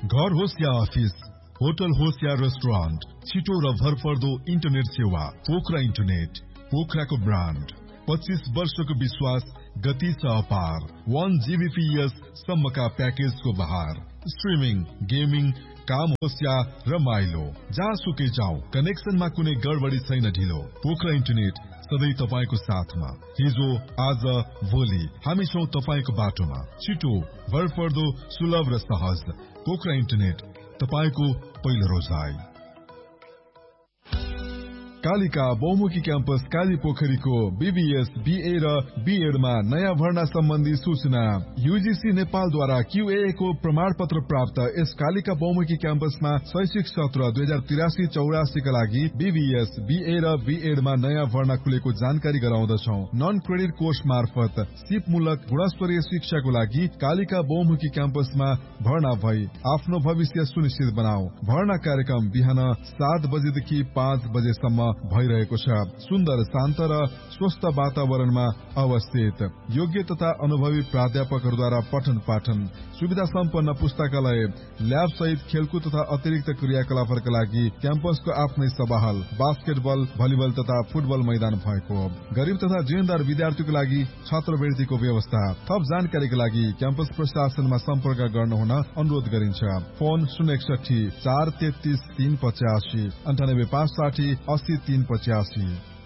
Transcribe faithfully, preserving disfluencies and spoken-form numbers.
घर होस् या office, hotel होस् या रेस्टुरेन्ट, छिटो र भरपर्दो इन्टरनेट सेवा पोखरा इन्टरनेट, पोखराको ब्रान्ड। पच्चीस वर्षको विश्वास, गति छ अपार। वन जीबीपीएस सम्मका प्याकेजको बहार। स्ट्रिमिङ, गेमिङ, काम होस् या रमाइलो, जहाँसुकै जाऊ, कनेक्सनमा कुनै गडबडी छैन ढिलो। पोखरा इन्टरनेट सधैँ तपाईको साथमा। हिजो, आज, भोलि हामी छौं तपाईको बाटोमा। छिटो, भरपर्दो, सुलभ र सहज। पोखरा इन्टरनेट, तपाईको पहिलो रोजाइ। कालिका बहुमुखी क्याम्पस काली पोखरीको बीबीएस, बीए र बीएडमा नयाँ भर्ना सम्बन्धी सूचना। यूजीसी नेपालद्वारा क्यूए को प्रमाण पत्र प्राप्त यस कालिका बहुमुखी क्याम्पसमा शैक्षिक सत्र दुई हजार तिरासी चौरासी का लागि बीबीएस, बीए र बीएडमा नयाँ भर्ना खुलेको जानकारी गराउँदछौ। नन क्रेडिट कोर्स मार्फत सिपमूलक गुणस्तरीय शिक्षाको लागि कालिका बहुमुखी क्याम्पसमा भर्ना भई आफ्नो भविष्य सुनिश्चित बनाऊ। भर्ना कार्यक्रम बिहान सात बजेदेखि पाँच बजेसम्म भइरहेको छ। सुन्दर, शान्त र स्वस्थ वातावरणमा अवस्थित, योग्य तथा अनुभवी प्राध्यापकहरूद्वारा पठन पाठन, सुविधा सम्पन्न पुस्तकालय, ल्याब सहित खेलकुद तथा अतिरिक्त क्रियाकलापहरूका लागि क्याम्पसको आफ्नै सभाहल, बास्केटबल, भलिबल तथा फुटबल मैदान भएको। गरीब तथा जीवनदार विद्यार्थीको लागि छात्रवृत्तिको व्यवस्था। थप जानकारीका लागि क्याम्पस प्रशासनमा सम्पर्क गर्नुहुन अनुरोध गरिन्छ। फोन शून्य एकसठी चार तेत्तीस तीन पचासी अन्ठानब्बे पाँच साठी अस्सी तीन पचासी।